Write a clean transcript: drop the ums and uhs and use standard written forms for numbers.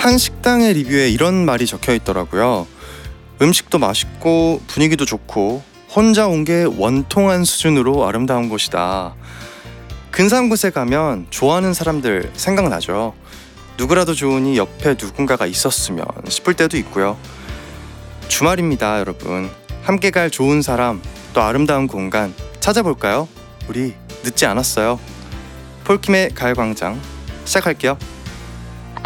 한 식당의 리뷰에 이런 말이 적혀 있더라고요. 음식도 맛있고 분위기도 좋고 혼자 온 게 원통한 수준으로 아름다운 곳이다. 근사한 곳에 가면 좋아하는 사람들 생각나죠. 누구라도 좋으니 옆에 누군가가 있었으면 싶을 때도 있고요. 주말입니다, 여러분. 함께 갈 좋은 사람, 또 아름다운 공간 찾아볼까요? 우리 늦지 않았어요. 폴킴의 가을광장 시작할게요.